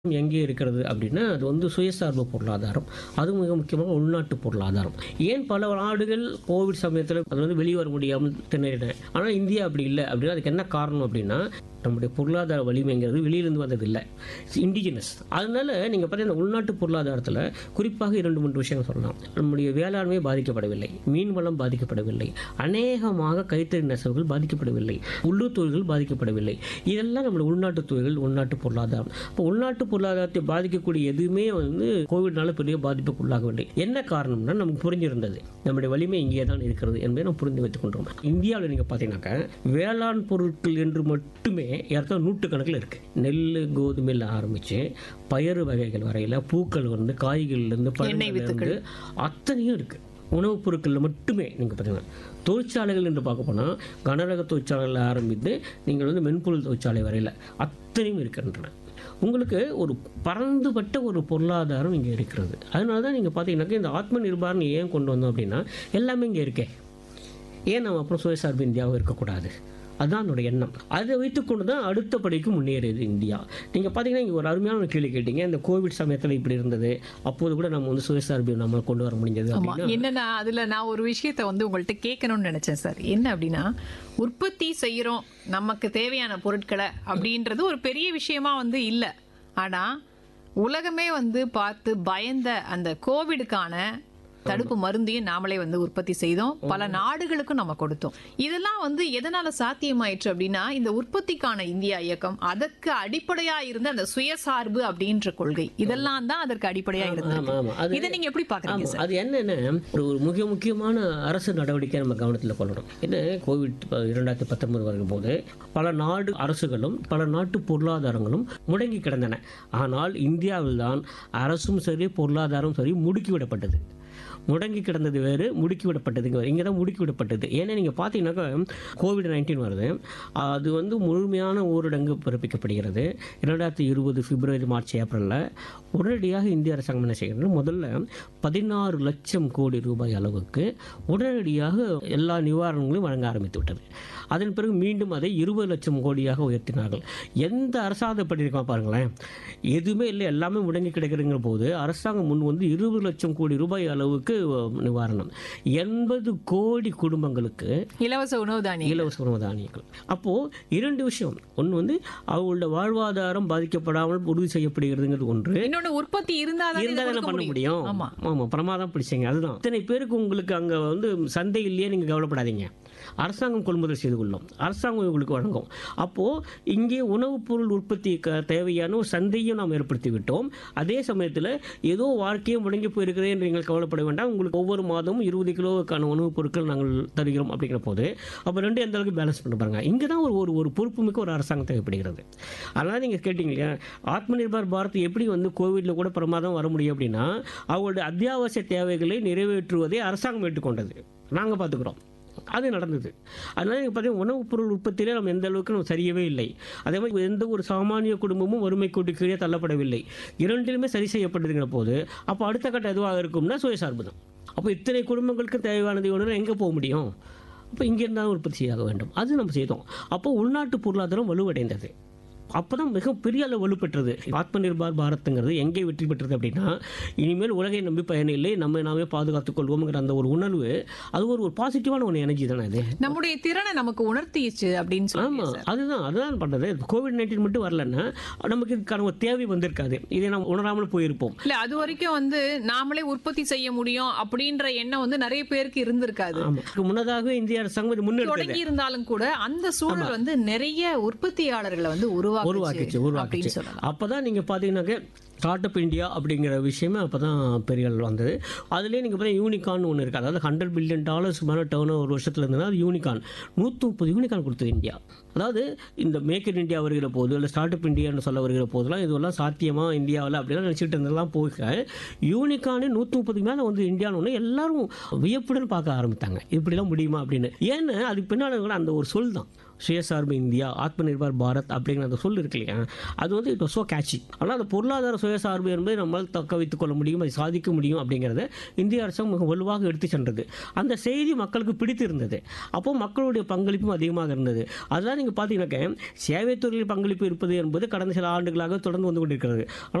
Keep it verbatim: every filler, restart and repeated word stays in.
எங்கே இருக்கிறது அப்படின்னா அது வந்து சுயசார்பு பொருளாதாரம். அது மிக முக்கியமாக உள்நாட்டு பொருளாதாரம். ஏன் பல நாடுகள் கோவிட் சமயத்தில் அது வந்து வெளியே வர முடியாமல் திணறின. ஆனால் இந்தியா அப்படி இல்லை அப்படின்னா அதுக்கு என்ன காரணம் அப்படின்னா நம்முடைய பொருளாதார வலிமைங்கிறது வெளியிலிருந்து வந்ததில்லை, இண்டிஜினஸ். அதனால நீங்கள் பார்த்தீங்கன்னா உள்நாட்டு பொருளாதாரத்தில் குறிப்பாக இரண்டு மூன்று விஷயங்கள் சொல்லலாம். நம்முடைய வேளாண்மை பாதிக்கப்படவில்லை, மீன் வளம் பாதிக்கப்படவில்லை, அநேகமாக கைத்தறி நெசவுகள் பாதிக்கப்படவில்லை, உள்ளூர் தொழில்கள் பாதிக்கப்படவில்லை. இதெல்லாம் நம்முடைய உள்நாட்டு தொழில்கள், உள்நாட்டு பொருளாதாரம். இப்போ உள்நாட்டு பொருளாதாரத்தை பாதிக்கக்கூடிய எதுவுமே வந்து கோவிட்னால பெரிய பாதிப்புக்கு உள்ளாகவில்லை. என்ன காரணம்னா நமக்கு புரிஞ்சிருந்தது நம்முடைய வலிமை இங்கே தான் இருக்கிறது என்பதை நாம் புரிந்து வைத்துக் கொண்டோம். இந்தியாவில் நீங்கள் பார்த்தீங்கன்னாக்கா வேளாண் பொருட்கள் என்று மட்டுமே ஏற்ற நூற்றுக்கணக்கில் இருக்கு. நெல், கோதுமையில் ஆரம்பிச்சு பயறு வகைகள் வரையில, பூக்கள் வந்து காய்கறிலிருந்து பழங்கள்லேருந்து அத்தனையும் இருக்கு. உணவுப் பொருட்களில் மட்டுமே நீங்கள் பார்த்தீங்கன்னா தொழிற்சாலைகள் என்று பார்க்க போனால் கனரக தொழிற்சாலைகளில் ஆரம்பித்து நீங்கள் வந்து மென்பொருள் தொழிற்சாலை வரையில் அத்தனையும் இருக்கின்றன. உங்களுக்கு ஒரு பரந்துபட்ட ஒரு பொருளாதாரம் இங்கே இருக்கிறது. அதனால தான் நீங்கள் பார்த்தீங்கன்னாக்கா இந்த ஆத்ம நிர்பாரணம் ஏன் கொண்டு வந்தோம் அப்படின்னா எல்லாமே இங்கே இருக்கே, ஏன் நம்ம அப்புறம் சுயசார்பு இந்தியாவும் இருக்கக்கூடாது, அதுதான் என்னோட எண்ணம். அதை வைத்துக்கொண்டு தான் அடுத்த படிக்கு முன்னேறியது இந்தியா. நீங்கள் பார்த்தீங்கன்னா இங்கே ஒரு அருமையான ஒரு கேள்வி கேட்டீங்க. இந்த கோவிட் சமயத்தில் இப்படி இருந்தது, அப்போது கூட நம்ம வந்து சுயசார்பு நம்ம கொண்டு வர முடிஞ்சது அப்படின்னா என்னன்னா அதில் நான் ஒரு விஷயத்தை வந்து உங்கள்கிட்ட கேட்கணும்னு நினைச்சேன் சார். என்ன அப்படின்னா உற்பத்தி செய்கிறோம் நமக்கு தேவையான பொருட்களை அப்படின்றது ஒரு பெரிய விஷயமா வந்து இல்லை. ஆனால் உலகமே வந்து பார்த்து பயந்த அந்த கோவிடுக்கான தடுப்பு மருந்தையும் நாமளே வந்து உற்பத்தி செய்தோம், பல நாடுகளுக்கும் நம்ம கொடுத்தோம். இதெல்லாம் வந்து எதனால சாத்தியமாயிற்று அப்படின்னா இந்த உற்பத்திக்கான இந்தியா இயக்கம், அதற்கு அடிப்படையா இருந்த அந்த சுயசார்பு அப்படின்ற கொள்கை, இதெல்லாம் தான் அதற்கு அடிப்படையா இருந்தது. இதை நீங்க எப்படி பாக்குறீங்க சார்? அது என்னன்னா ஒரு மிக முக்கியமான அரசு நடவடிக்கை நம்ம கவனத்தில் கொள்ளணும். என்ன கோவிட் இரண்டாயிரத்தி பத்தொன்பது வரும் போது பல நாடு அரசுகளும் பல நாட்டு பொருளாதாரங்களும் முடங்கி கிடந்தன. ஆனால் இந்தியாவில் தான் அரசும் சரி பொருளாதாரம் சரி முடுக்கிவிடப்பட்டது. முடங்கி கிடந்தது வேறு, முடுக்கி விடப்பட்டதுங்க வேறு. இங்கே தான் முடுக்கி விடப்பட்டது. ஏன்னா நீங்கள் பார்த்தீங்கன்னாக்கா கோவிட் நைன்டீன் வருது, அது வந்து முழுமையான ஊரடங்கு பிறப்பிக்கப்படுகிறது இரண்டாயிரத்தி இருபது பிப்ரவரி மார்ச் ஏப்ரலில். உடனடியாக இந்திய அரசாங்கம் என்ன செய்கிறது, முதல்ல பதினாறு லட்சம் கோடி ரூபாய் அளவுக்கு உடனடியாக எல்லா நிவாரணங்களையும் வழங்க ஆரம்பித்து விட்டது. அதன் பிறகு மீண்டும் அதை இருபது லட்சம் கோடியாக உயர்த்தினார்கள். எந்த அரசாங்கம் பண்ணியிருக்கா பாருங்களேன், எதுவுமே இல்லை, எல்லாமே முடங்கி கிடைக்கிறங்கிற போது அரசாங்கம் முன் வந்து இருபது லட்சம் கோடி ரூபாய் அளவுக்கு நிவாரணம், எண்பது கோடி குடும்பங்களுக்கு இலவச உணவு தானியம் இலவச உணவு தானியங்கள். அப்போ இரண்டு விஷயம், ஒன்று வந்து அவங்களோட வாழ்வாதாரம் பாதிக்கப்படாமல் உறுதி செய்யப்படுகிறதுங்கிறது ஒன்று, இன்னொன்று உற்பத்தி இருந்தால் இருந்தால் பண்ண முடியும். ஆமா, பிரமாதம் பிடிச்சீங்க. அதுதான் இத்தனை பேருக்கு உங்களுக்கு அங்கே வந்து சந்தை இல்லையே, நீங்கள் கவலைப்படாதீங்க, அரசாங்கம் கொள்முதல் செய்து கொள்ளும், அரசாங்கம் உங்களுக்கு வழங்கும். அப்போது இங்கே உணவுப் பொருள் உற்பத்தி தேவையான ஒரு சந்தையும் நாம் ஏற்படுத்தி விட்டோம். அதே சமயத்தில் ஏதோ வாழ்க்கையை முடங்கி போயிருக்கிறதே என்று நீங்கள் கவலைப்பட வேண்டாம், உங்களுக்கு ஒவ்வொரு மாதமும் இருபது கிலோவுக்கான உணவுப் பொருட்கள் நாங்கள் தருகிறோம் அப்படிங்கிற போது அப்போ ரெண்டு எந்த அளவுக்கு பேலன்ஸ் பண்ண பாருங்க. இங்கே தான் ஒரு ஒரு பொறுப்புமிக்க ஒரு அரசாங்கம் தேவைப்படுகிறது. அதனால் நீங்கள் கேட்டீங்க இல்லையா, ஆத்ம நிர்பார் பாரத் எப்படி வந்து கோவிட்ல கூட பிரமாதம் வர முடியும் அப்படின்னா அவங்களுடைய அத்தியாவசிய தேவைகளை நிறைவேற்றுவதை அரசாங்கம் ஏற்றுக்கொண்டது, நாங்கள் பார்த்துக்கிறோம், அது நடந்தது. அதனால நீங்கள் பார்த்தீங்கன்னா உணவுப் பொருள் உற்பத்தியிலே நம்ம எந்த அளவுக்கு நம்ம சரியவே இல்லை. அதே மாதிரி எந்த ஒரு சாமானிய குடும்பமும் வறுமை கோட்டு கீழே தள்ளப்படவில்லை, இரண்டிலுமே சரி செய்யப்பட்டதுங்கிற போது அப்போ அடுத்த கட்டம் எதுவாக இருக்கும்னா சுயசார்பு தான். அப்போ இத்தனை குடும்பங்களுக்கு தேவையானது ஒன்று எங்கே போக முடியும், அப்போ இங்கே இருந்தாலும் உற்பத்தி செய்யாக வேண்டும், அது நம்ம செய்தோம். அப்போ உள்நாட்டு பொருளாதாரம் வலுவடைந்தது. அப்போ தான் மிகப்பெரிய அளவு வலுப்பெற்றது. ஆத்ம நிர்பார் பாரத்ங்கிறது எங்கே வெற்றி பெற்றது அப்படின்னா இனிமேல் உலகை நம்பி பயன் இல்லை, நம்ம நாமே பாதுகாத்துக் கொள்வோம்ங்கிற அந்த ஒரு உணர்வு, அது ஒரு ஒரு பாசிட்டிவான ஒரு எனர்ஜி தானே, அது நம்முடைய திறனை நமக்கு உணர்த்திச்சு அப்படின்னு சொல்லி. ஆமாம், அதுதான் அதுதான் பண்ணுறது. கோவிட் நைன்டீன் மட்டும் வரலன்னா நமக்கு இதுக்கான ஒரு தேவை வந்திருக்காது, இதை நம்ம உணராமல் போயிருப்போம். இல்லை, அது வரைக்கும் வந்து நாமளே உற்பத்தி செய்ய முடியும் அப்படின்ற எண்ணம் வந்து நிறைய பேருக்கு இருந்திருக்காது. ஆமாம், முன்னதாக இந்திய அரசாங்கம் முன்னெடுத்து இருந்தாலும் கூட அந்த சூழல் வந்து நிறைய உற்பத்தியாளர்களை வந்து உருவா உருவாக்கிச்சு உருவாக்கிச்சு அப்பதான் நீங்க பாத்தீங்கன்னாக்க ஸ்டார்ட் அப் இந்தியா அப்படிங்கிற விஷயமே அப்போ தான் பெரிய அளவில் வந்தது. அதுலேயே நீங்கள் பார்த்தீங்கன்னா யூனிகான் ஒன்று இருக்குது, அதாவது ஹண்ட்ரட் பில்லியன் டாலர்ஸ் மேலே டேர்ன் ஒரு வருஷத்தில் இருந்ததுன்னா அது யூனிகான் நூற்றி முப்பது யூனிகான் கொடுத்தது இந்தியா. அதாவது இந்த மேக் இன் இந்தியா வருகிற போது இல்லை ஸ்டார்ட் அப் இந்தியான்னு சொல்ல வருகிற போதெல்லாம் இதெல்லாம் சாத்தியமாக இந்தியாவில் அப்படிலாம் நினச்சிட்டு இருந்ததெல்லாம் போக யூனிகானே நூற்றி முப்பதுக்கு மேலே வந்து இந்தியான்னு எல்லாரும் வியப்புடன் பார்க்க ஆரம்பித்தாங்க, இப்படிலாம் முடியுமா அப்படின்னு. ஏன்னா அதுக்கு பின்னால் அந்த ஒரு சொல் தான் சுயசார்பு இந்தியா, ஆத்ம நிர்பார் பாரத் அப்படிங்கிற அந்த சொல் இருக்கு இல்லையா, அது வந்து இட் வாஸ் ஸோ கேட்சி. ஆனால் அந்த பொருளாதார சுயசார்பு என்பதை நம்மால் தக்க வைத்துக் கொள்ள முடியும், அதை சாதிக்க முடியும் அப்படிங்கிறத இந்திய அரசாங்கம் மிக வலுவாக எடுத்து சென்றது. அந்த செய்தி மக்களுக்கு பிடித்து இருந்தது. அப்போ மக்களுடைய பங்களிப்பும் அதிகமாக இருந்தது. அதெல்லாம் நீங்கள் பார்த்தீங்கன்னாக்க சேவைத்துறையில் பங்களிப்பு இருப்பது என்பது கடந்த சில ஆண்டுகளாக தொடர்ந்து வந்து கொண்டிருக்கிறது.